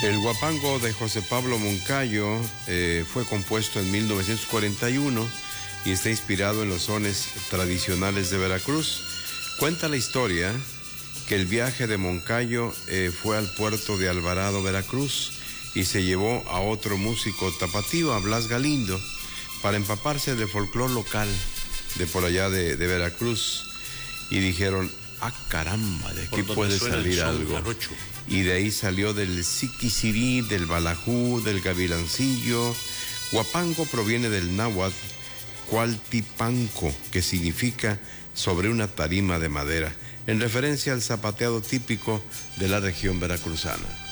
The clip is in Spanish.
El guapango de José Pablo Moncayo fue compuesto en 1941 y está inspirado en los sones tradicionales de Veracruz. Cuenta la historia que el viaje de Moncayo fue al puerto de Alvarado, Veracruz, y se llevó a otro músico tapatío, a Blas Galindo, para empaparse del folclore local de por allá de Veracruz. Y dijeron, ah caramba, de aquí puede salir algo. Y de ahí salió del siquisirí, del balajú, del gavilancillo. Guapango proviene del náhuatl cualtipanco, que significa sobre una tarima de madera, en referencia al zapateado típico de la región veracruzana.